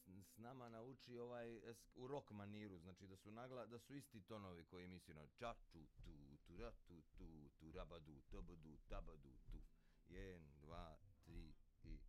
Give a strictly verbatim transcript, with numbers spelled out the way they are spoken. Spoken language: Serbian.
s nama nauči ovaj u rock maniru, znači da su nagla, da su isti tonovi koji mi svi ča tu tu tu ra tu tu tu rabadu tabadu tabadu tu. jedan, dva, tri,